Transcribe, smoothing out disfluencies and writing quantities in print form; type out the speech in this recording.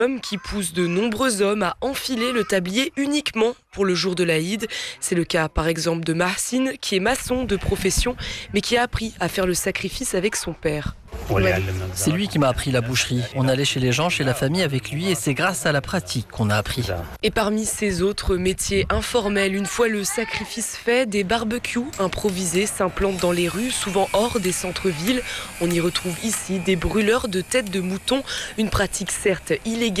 Qui pousse de nombreux hommes à enfiler le tablier uniquement pour le jour de l'Aïd. C'est le cas par exemple de Mahsin, qui est maçon de profession, mais qui a appris à faire le sacrifice avec son père. C'est lui qui m'a appris la boucherie. On allait chez les gens, chez la famille avec lui et c'est grâce à la pratique qu'on a appris. Et parmi ces autres métiers informels, une fois le sacrifice fait, des barbecues improvisés s'implantent dans les rues, souvent hors des centres-villes. On y retrouve ici des brûleurs de têtes de mouton, une pratique certes illégale,